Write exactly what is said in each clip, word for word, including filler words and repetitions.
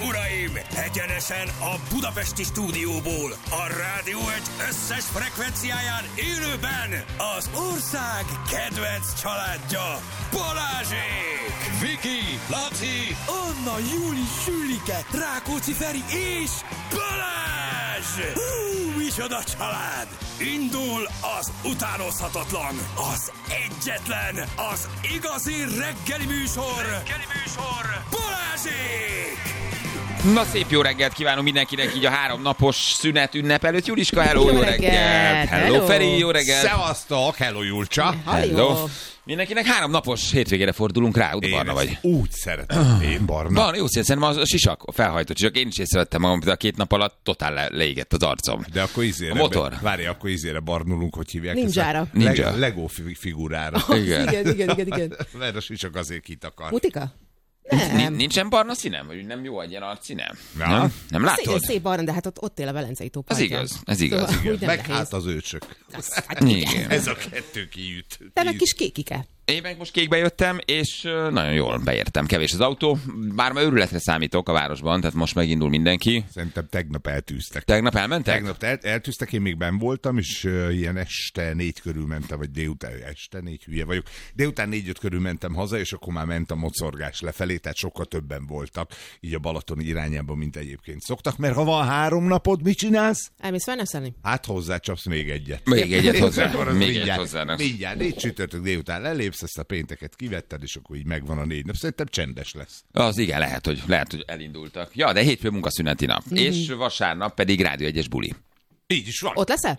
uraim! Egyenesen a budapesti stúdióból, a Rádió egy összes frekvenciáján élőben az ország kedvenc családja, Balázsék! Viki, Laci, Anna, Júli, Sülike, Rákóczi Feri és Balázs! Hú, micsoda család! Indul az utánozhatatlan, az egyetlen, az igazi reggeli műsor, reggeli műsor, Balázsék! Na, szép jó reggelt kívánunk mindenkinek így a három napos szünet ünnep előtt. Juliska, hello, jó, jó reggelt! reggelt. Hello, hello, Feri, jó reggelt! Szevasztok, hello, Julcsa! Hello! Mindenkinek három napos hétvégére fordulunk rá, úgy Barna vagy. Úgy szeretem, én Barna. Barna, jó szépen, szerintem a sisak, a felhajtott sisak. Én is észrevettem magam, hogy a két nap alatt totál le, leégett az arcom. De akkor izére, a motor. Várj, akkor izére barnulunk, hogy hívják. Ninjára. Ninja. Leg, Lego figurára. Oh, igen. igen, igen, igen, igen. Mert a sisak azért kitakar. Mutika? Nem. Nincsen barna színem? Vagy nem jó egy ilyen arcszínem? Ja. Nem? Nem látod? Szép, szép barna, de hát ott, ott él a Velencei tó Ez igaz, ez igaz. Szóval, igaz. Meg hát az őcsök. Hát igen. Ez a kettő kiüt. Te meg kis kékike. Én meg most kékbe jöttem, és nagyon jól beértem. Kevés az autó, bár már őrületre számítok a városban, tehát most megindul mindenki. Szerintem tegnap eltűztek. Tegnap elmentek? Tegnap el, eltűztek, én még benn voltam, és uh, ilyen este négy körül mentem, vagy délután, este négy, hülye vagyok. Délután négy-öt körül mentem haza, és akkor már ment a mocorgás lefelé, tehát sokkal többen voltak, így a Balaton irányában, mint egyébként szoktak, mert ha van három napod, mit csinálsz? Elmész felneszelni? Hát hozzácsapsz még egyet. Még egyet hozzá. Még mindjárt, egyet hozzá. Mindjárt, négy csütörtök délután lelépsz, ezt a pénteket kivetted, és akkor így megvan a négy nap. Szerintem csendes lesz. Az igen, lehet, hogy, lehet, hogy elindultak. Ja, de hétfő munkaszüneti nap. Mm. És vasárnap pedig Rádió egyes buli. Így is van. Ott leszel?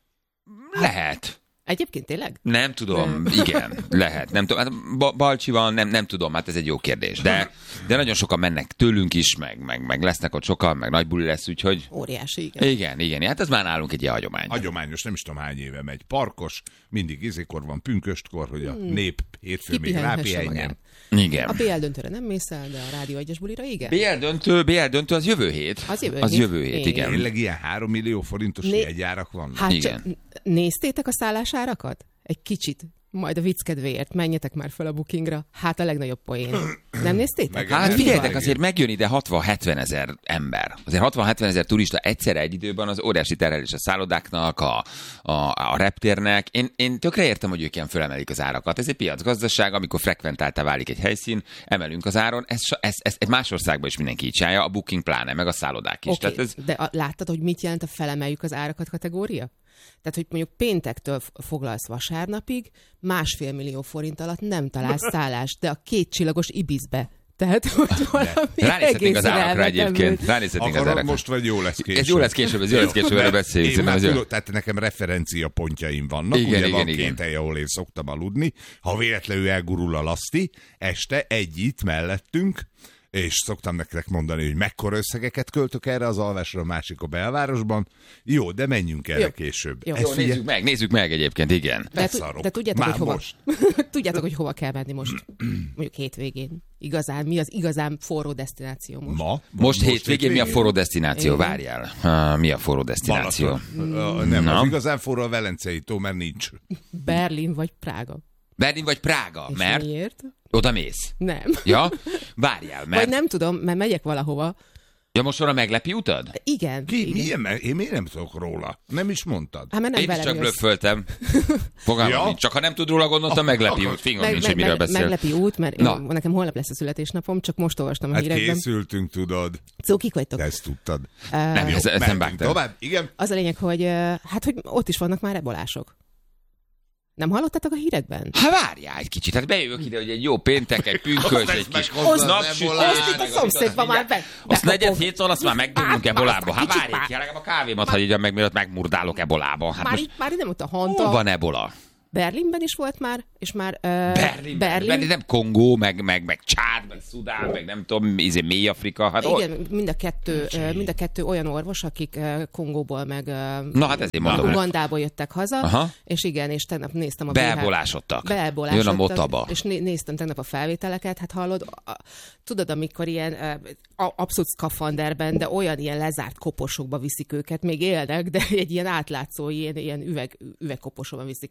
Lehet. Egyébként tényleg? Nem tudom, igen, lehet. Nem tudom, hát ba- Balcsi van, nem, nem tudom, hát ez egy jó kérdés. De, de nagyon sokan mennek tőlünk is, meg, meg, meg lesznek ott sokan, meg nagy buli lesz, úgyhogy... Óriási, igen. Igen, igen, hát ez már nálunk egy ilyen hagyomány. Hagyományos, nem is tudom hány éve megy. Parkos, mindig izékor van, pünköstkor, hogy a nép hétfő még rápihenjen. Igen. A bé el döntőre nem mész el, de a Rádió egyes bulira igen. bé el döntő, bé el döntő az jövő hét. Az jövő az hét. Jövő hét, igen. Tényleg ilyen három millió forintos Né- jegyárak vannak? Hát Igen. csak néztétek a szállásárakat? Egy kicsit. Majd a vicc kedvéért menjetek már fel a bookingra. Hát a legnagyobb poén. Nem néztétek? Meg- Hát Nem figyeljetek, vágja. azért megjön ide hatvan-hetven ezer ember. Azért hatvan-hetven ezer turista egyszerre egy időben az óriási terhelés a szállodáknak, a, a, a reptérnek. Én, én tökre értem, hogy ők ilyen fölemelik az árakat. Ez egy piacgazdaság, amikor frekventáltá válik egy helyszín, emelünk az áron. Ez, ez, ez egy más országban is mindenki így csinálja, a booking pláne, meg a szállodák is. Okay. Tehát ez... De a, láttad, hogy mit jelent a felemeljük az árakat kategória? Tehát, hogy mondjuk péntektől foglalsz vasárnapig, másfél millió forint alatt nem találsz szállást, de a kétcsillagos Ibizbe. Tehát, hogy valami Ránézhetnénk az egészen árakra egyébként. elvetemült. Ránézhetnénk az Akarod árakra. most, vagy jó lesz később? Ez jó lesz később, ez jó lesz később, erről beszéljünk. Én már Ez jó. tudod, tehát nekem referencia pontjaim vannak. Igen, Ugye igen, van igen. két hely, ahol én szoktam aludni. Ha véletlenül elgurul a laszti, este egy itt mellettünk, és szoktam nektek mondani, hogy mekkora összegeket költök erre az alvásra, a másik a belvárosban. Jó, de menjünk erre Jó. később. Jó. Ez Jó, figyelj- nézzük meg, nézzük meg egyébként, igen. De, tu- Beszarok. de tudjátok, Már hogy hova, most. tudjátok, hogy hova kell menni most, mondjuk hétvégén. Igazán, mi az igazán forró destináció most? Ma? Most hétvégén mi a forró destináció? Várjál. Uh, mi a forró destináció? Balaton. Uh, Nem, Na. az igazán forró a Velencei tó, mert nincs. Berlin vagy Prága. Berlin vagy Prága? És Mert miért? oda mész. Nem. Ja? Várjál, mert... Vagy nem tudom, mert megyek valahova. Ja, most van a meglepi utad? Igen. Ki? igen. Milyen? Mert én miért nem tudok róla? Nem is mondtad. Hát mert nem Én is velem csak jössz. blöfföltem. Fogalmam Ja? nincs. Csak ha nem tud róla, gondoltam, meglepi út. Fingom Meg, nincs, meg, hogy miről meg, beszél. meglepi út, mert Na. én, nekem holnap lesz a születésnapom, csak most olvastam a Hát hírekben. készültünk, tudod. Cukik vagytok. Te ezt tudtad. Nem, Jó, ez, ez nem mentünk vágtam. tovább. Igen. Az a lényeg, hogy ö, hát, hogy ott is vannak már ebolások. Nem hallottátok a hírekben? Hát várjál egy kicsit, hát bejövök ide, hogy egy jó péntek, egy pünkös, egy kis hozzá napsütés. Azt itt a szomszédban már be. Azt negyed héttől, azt már megdömünk Hát, ebolába. Hát kicsit várj, már. ki, legalább a kávémat hagyjam meg, mielőtt megmurdálok ebolába. Hát Már, most itt, már itt nem ott a hol Hanta. van ebola? Berlinben is volt már, és már... Uh, Berlin, Berlin. Berlin, nem Kongó, meg, meg, meg Csád, meg Szudán, meg nem tudom, izé, Mély-Afrika. Hát hol- Igen, mind a, kettő, uh, mind a kettő olyan orvos, akik uh, Kongóból, meg uh, Na hát ezért mondom. Ugandából jöttek haza, Aha. és igen, és tegnap néztem a bé há Beebolásodtak. Beebolásodtak. Jön a motaba. És né- néztem tegnap a felvételeket, hát hallod, a, tudod, amikor ilyen uh, abszolút szkafanderben, de olyan ilyen lezárt koposokba viszik őket, még élnek, de egy ilyen átlátszó, ilyen, ilyen üveg, üvegkoposokban viszik őket, és hát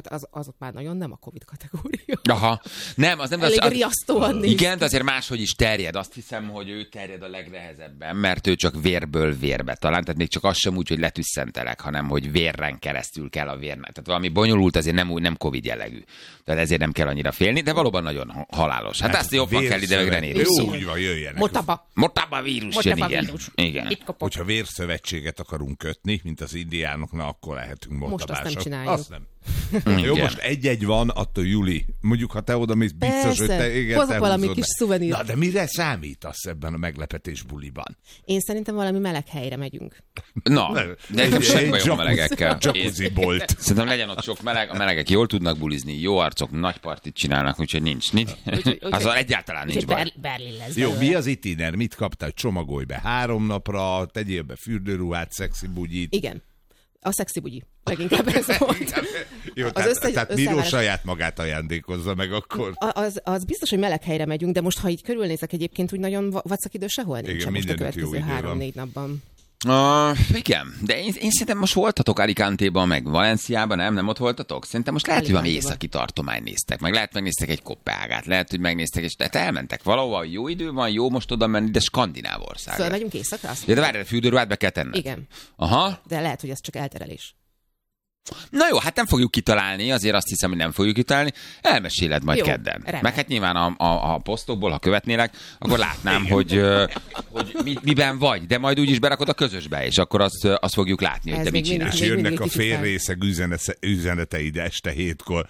hát az, az ott már nagyon nem a Covid kategória. Aha. Nem, az nem... Elég az, az, riasztóan néz. igen, de azért máshogy is terjed. Azt hiszem, hogy ő terjed a legnehezebben, mert ő csak vérből vérbe talán. Tehát még csak az sem úgy, hogy letüsszentelek, hanem hogy vérren keresztül kell a vérnek. Tehát valami bonyolult, azért nem úgy, nem Covid jellegű. Tehát ezért nem kell annyira félni, de valóban nagyon halálos. Hát, hát azt jobban kell ide megrenni. Jó, úgy van, jöjjenek. Motaba. Motaba vírus jön, igen. Vírus. igen. Hogyha vérszövetséget akarunk kötni, mint az indiánok, na akkor lehetünk motabások. Most azt nem csináljuk. Azt nem. Jó, most egy-egy van, attól Juli. Mondjuk, ha te oda mész, biztos, persze. hogy te... Igen, hozok te valami húzod kis be. szuvenír. Na, de mire számítasz ebben a meglepetés buliban? Én szerintem valami meleg helyre megyünk. Na, de nekem sem bajom a melegekkel. Jacuzzi bolt. Szerintem legyen ott sok meleg, a melegek jól tudnak bulizni, jó arcok, nagy partit csinálnak, úgyhogy nincs. nincs. Azzal egyáltalán nincs baj. Ber- Berlin lesz. Jó, belőle. mi az itiner? Mit kaptál? Csomagolj be három napra, tegyél be fürdőruhát, szexi bugyit. Igen. A szexi bugyi. Leginkább ez volt. Jó, Az tehát, össze- tehát Miró összeállás- saját magát ajándékozza meg akkor. A- Az, az biztos, hogy meleg helyre megyünk, de most, ha így körülnézek egyébként, úgy nagyon va- vacak idő sehol nincsen Igen, most a mindenütt jó következő idő van. három-négy napban. Uh, igen, de én, én szerintem most voltatok Alicante-ban, meg Valenciában, nem? Nem ott voltatok? Szerintem most lehet, hogy valami Alicante-ban. északi tartomány néztek, meg lehet megnéztek egy Kopenhágát, lehet, hogy megnéztek, és tehát elmentek valahova, jó idő van, jó most oda menni, de skandináv ország. Fölmegyünk éjszakra? Azt Ja, de várj, a fürdőruhát be kell tenned. Igen, Aha. de lehet, hogy ez csak elterelés. Na jó, hát nem fogjuk kitalálni, azért azt hiszem, hogy nem fogjuk kitalálni. Elmeséled majd Jó, kedden. remek. Meg hát nyilván a, a, a posztokból, ha követnélek, akkor látnám, hogy, ö, hogy mi, miben vagy, de majd úgyis berakod a közösbe, és akkor azt, ö, azt fogjuk látni, hogy Ez te mit még mindig- csinálsz. És Még jönnek mindig a kicsit fel. félrészeg üzenete, üzeneteid este hétkor.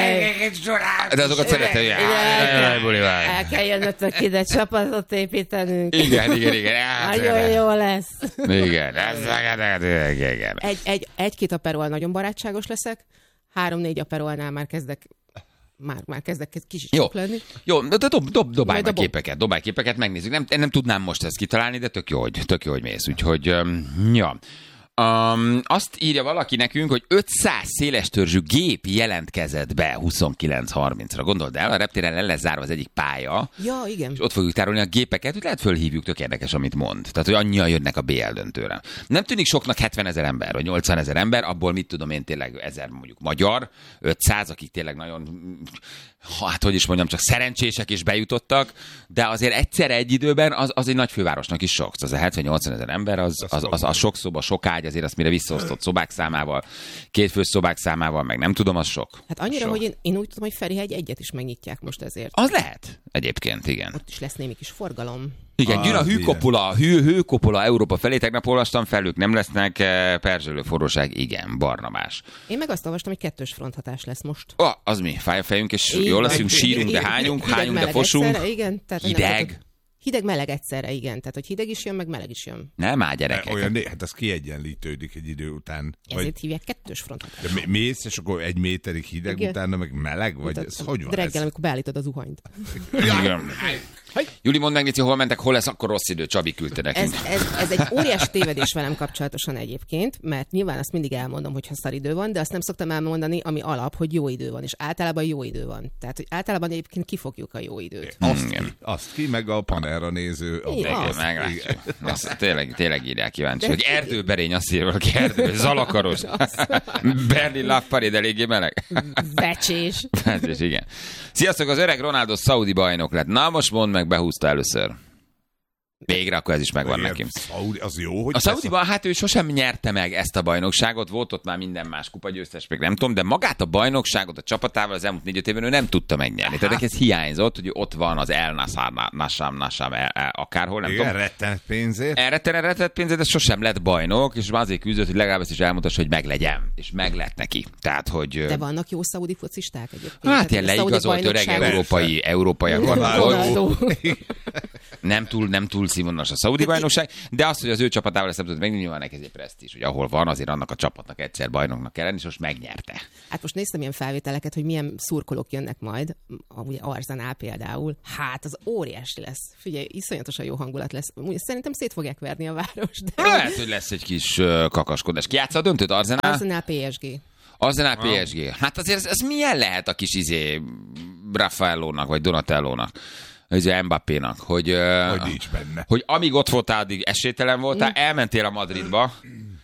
De azokat szeretem, hogy El kell jönnötök ide, csapatot építenünk. igen, igen, igen. Nagyon jó lesz. Igen, ez igen. Egy, egy, egy-két aperol nagyon barátságos leszek, három-négy aperolnál már kezdek már, már kezdek kis is Jó. sok lenni. Jó, de dob, dob, dobálj Majd meg dobom. képeket, dobálj képeket, megnézzük. Nem, nem tudnám most ezt kitalálni, de tök jó, hogy, tök jó, hogy mész. Úgyhogy, um, ja. Um, azt írja valaki nekünk, hogy ötszáz szélestörzsű gép jelentkezett be huszonkilenc harmincra. Gondold el, a reptéren le lesz zárva az egyik pálya, Ja, igen. és ott fogjuk tárolni a gépeket, hogy lehet fölhívjuk, tök érdekes, amit mond. Tehát, hogy annyian jönnek a bé el döntőre. Nem tűnik soknak hetvenezer ember, vagy nyolcvanezer ember, abból mit tudom én tényleg ezer mondjuk magyar, ötszáz, akik tényleg nagyon, hát hogy is mondjam, csak szerencsések és bejutottak, de azért egyszerre egy időben az, az egy nagy fővárosnak is sok. Az a hetven-nyolcvan ezer ember, az, az, az, az sok szoba, sok ágy, azért azt mire visszaosztott szobák számával, kétfős szobák számával, meg nem tudom, az sok. Hát annyira, sok. hogy én, én úgy tudom, hogy Ferihegy egyet is megnyitják most ezért. Az lehet egyébként, igen. Ott is lesz némi kis forgalom. Igen, Az jön a ilyen. hűkopola, hő, hőkopola Európa felé, tegnap olvastam fel, ők nem lesznek, eh, perzselő forróság, igen, Barnabás. Én meg azt olvastam, hogy kettős fronthatás lesz most. Oh, az mi? Fáj a fejünk, és Így jól van. leszünk, sírunk, de Hideg- hányunk, hideg- hányunk, de meleg fosunk. egyszerre, igen, tehát hogy nem Hideg? tudod- Hideg-meleg egyszerre, igen. Tehát, hogy hideg is jön, meg meleg is jön. Nem áll, gyerekek. Olyan, né- hát az kiegyenlítődik egy idő után. Ezért Vagy, hívják kettős fronthatás. de mé- mész, és akkor egy méterig hideg, Igen. utána meg meleg? Vagy Tehát, ez hogy van de reggel, ez? amikor beállítod az zuhanyt. Igen. Juli, mondd meg, Lici, hol mentek, hol lesz akkor rossz idő, Csabi küldte nekünk. Ez, ez, ez egy óriási tévedés velem kapcsolatosan egyébként, mert nyilván azt mindig elmondom, hogy ha szar idő van, de azt nem szoktam elmondani, ami alap, hogy jó idő van, és általában jó idő van. Tehát, hogy általában egyébként kifogjuk a jó időt. Azt Igen. ki, azt ki, meg a panelra néző. A Igen. Igen, azt, meglátjuk. Azt tényleg, tényleg írják kíváncsi, hogy erdőberény, azt írja valaki, erdő, zalakaros. Berlin Love Parade eléggé meleg. Vecsés. Vecsés, igen. Sziasztok, az öreg Ronaldo szaudi bajnok lett. Na most mondd meg, behúzta először. Végre, akkor ez is megvan Igen, nekem. Szaudi, az jó, hogy A Szaudiban, hát ő sosem nyerte meg ezt a bajnokságot, volt ott már minden más kupagyőztes, meg nem tudom, de magát a bajnokságot a csapatával az elmúlt négy-öt évben ő nem tudta megnyerni. Tehát neki ez hiányzott, hogy ott van az El Nassr, Nassam, Nassam, el, el, akárhol, nem igen, tudom. rettenet pénzért. Elretten, elrettett pénzét, de sosem lett bajnok, és azért küzdött, hogy legalább ezt is elmutassa, hogy meglegyen. És meg lett neki. Tehát, hogy... De vannak jó szaudi focisták egyébként. Hát ilyen Tehát a szaudi leigazolt öreg bajnokságon- európai, európai Ronaldo. nem túl, nem túl színvonalas a szaudi bajnokság, de az, hogy az ő csapatával ezt nem tudod megnyerni, nyilván neki ez egy presztízs, hogy ahol van, azért annak a csapatnak egyszer bajnoknak kell lenni, és most megnyerte. Hát most néztem ilyen felvételeket, hogy milyen szurkolók jönnek majd, a- ugye Arzenál például. Hát az óriási lesz. Figyelj, iszonyatosan jó hangulat lesz. Úgy Szerintem szét fogják verni a város, de Lehet, hogy lesz egy kis uh, kakaskodás. Ki játsza a döntőt? Arzenál? Arzenál pé es gé. Arzenál pé es gé. Hát azért ez, ez milyen lehet a kis izé Raffaellónak, vagy Donatellónak, ez a Mbappénak, hogy, uh, Hogy nincs benne. hogy amíg ott voltál, addig esélytelen voltál, elmentél a Madridba,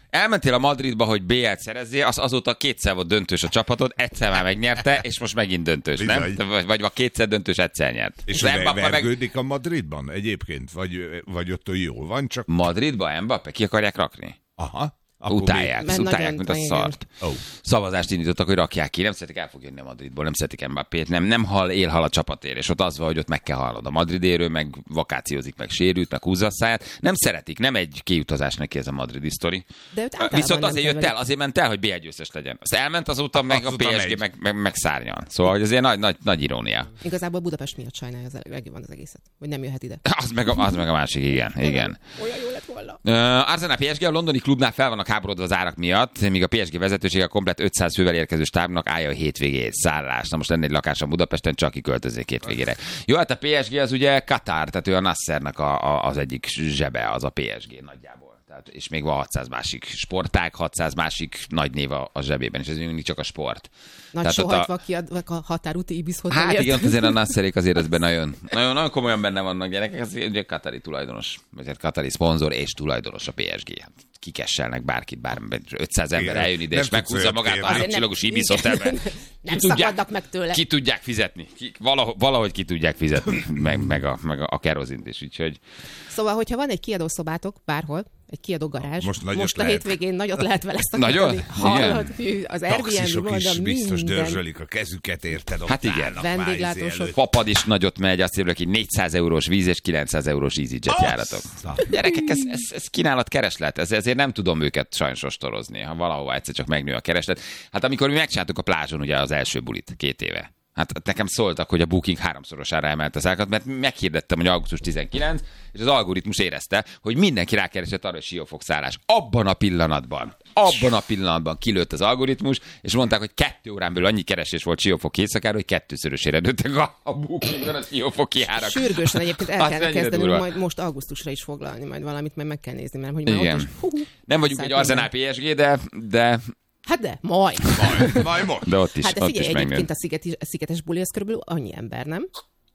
Elmentél a Madridba, hogy bé el-t szerezzél, az azóta kétszer volt döntős a csapatod, egyszer már megnyerte, és most megint döntős, nem? Vagy, vagy a kétszer döntős, egyszer nyert. És vergődik meg... a Madridban egyébként? Vagy, vagy ott jól van, csak... Madridba Mbappé ki akarják rakni? Aha. Utálják, még... utálják, mint a szart. Oh. Szavazást indítottak, hogy rakják ki. Nem szeretik, el fog jönni a Madridból, nem szeretik Mbappét, nem, nem hal, él, hal a csapatért, és ott az van, hogy ott meg kell halnod. A Madridéről, meg vakációzik, meg sérült, meg húzza a száját. Nem szeretik, nem egy kiutazás neki ez a madridi sztori. Viszont azért jött el, azért ment el, hogy bé egy győztes legyen. Azt elment, azóta meg a pé es gé meg, meg, meg szárnyal. Szóval, hogy azért nagy, nagy, nagy irónia. Igazából Budapest miatt sajnálja az van az egészet, hogy nem jöhet ide. Az meg a, az meg a másik, igen. igen. Olyan jó lett volna. Uh, Arsenal pé es gé, a londoni klubnál fel vannak háborodva az árak miatt, míg a pé es gé vezetősége a komplet ötszáz fővel érkező stábnak állja a hétvégét, szállás. Na most lenne egy lakásom Budapesten, csak ki költözzék hétvégére. Jó, hát a pé es gé az ugye Katar, tehát ő a Nassernek a, a, az egyik zsebe, az a pé es gé nagyjából. Tehát, és még van hatszáz másik sportág, hatszáz másik nagy név a, a zsebében, és ez mindig csak a sport. Nagy sohajtva a... kiadva a határúti Ibis hotelért. Hát igen, azért a Nasserék azért ezben nagyon, nagyon, nagyon komolyan benne vannak gyerekek, ez ugye katari tulajdonos, vagy katari szponzor és tulajdonos a pé es gé. Hát kikesselnek bárkit, bár ötszáz ember eljön ide, és meghúzza magát a háromcsillagos Ibis hotelben. Nem szakadnak meg tőle. Ki tudják fizetni. Ki, valahogy, valahogy ki tudják fizetni, meg, meg, a, meg a kerozint is, úgyhogy... Szóval, hogyha van egy kiadószobátok bárhol, egy kiadó garázs, most, most a hétvégén nagyot lehet vele szakítani. Hallod, az Taxisok Airbnb is biztos minden. dörzsölik a kezüket, érted? Hát igen. Vendéglátósok. Papad is nagyot megy, azt írja, hogy négyszáz eurós víz és kilencszáz eurós EasyJet járatok. Gyerekek, ez, ez, ez kínálat kereslet, ez, ezért nem tudom őket sajnos ostorozni, ha valahova egyszer csak megnő a kereslet. Hát amikor mi megcsináltuk a plázson ugye az első bulit két éve, hát nekem szóltak, hogy a Booking háromszorosára emelte az árakat, mert meghirdettem, hogy augusztus tizenkilencedike, és az algoritmus érezte, hogy mindenki rákeresett arra, hogy Siófok szállás. Abban a pillanatban, abban a pillanatban kilőtt az algoritmus, és mondták, hogy kettő órán belül annyi keresés volt Siófok éjszakára, hogy kettőszörösére nőttek a, a Bookingban a Siófoki árak. Sürgősen egyébként el kell kezdenünk majd most augusztusra is foglalni, majd valamit, mert meg kell nézni, mert hogy már igen. Ott is, hú, nem vagyunk egy Arsenal pé es gé, de... de... Hát de, majd. Majd, majd most. De ott is, hát de figyelj, ott is egyébként a, sziget, a szigetes buli az körülbelül annyi ember, nem?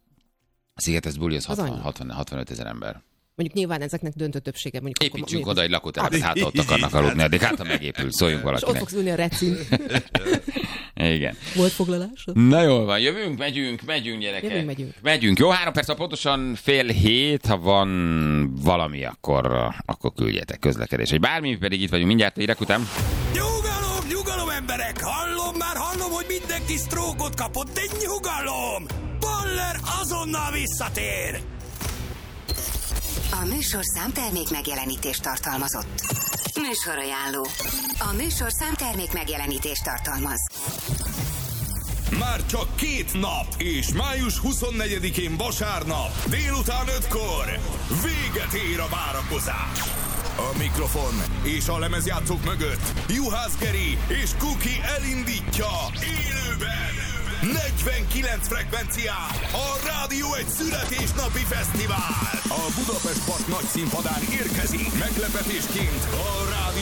A szigetes buli az, az hatvan, hatvan, hatvanöt ezer ember. Mondjuk nyilván ezeknek döntő többsége. Mondjuk építsünk akkor, oda egy lakótelepet, hát ott akarnak aludni, addig hát ha megépül, szóljunk valakinek. És ott fogsz ülni a recin. Igen. Volt foglalásod? Na jól van, jövünk, megyünk, megyünk gyerekek. Jövünk, megyünk. Megyünk. Jó, három perc, pontosan fél hét, ha van valami, akkor, akkor küldjetek közlekedés. Egy bármi, pedig itt vagyunk mindjárt, hírek után. Nyugalom, nyugalom emberek! Hallom már, hallom, hogy mindenki sztrókot kapott, de nyugalom! Baller azonnal visszatér! A műsorszám termék megjelenítést tartalmazott. Műsorajánló. A műsorszám termék megjelenítést tartalmaz. Már csak két nap, és május huszonnegyedikén vasárnap, délután ötkor véget ér a várakozás. A mikrofon és a lemezjátszók mögött Juhász Geri és Kuki elindítja élőben negyvenkilenc frekvencián a Rádió egy születésnapi fesztivál. A Budapest Park nagy színpadán érkezik meglepetésként a Rádió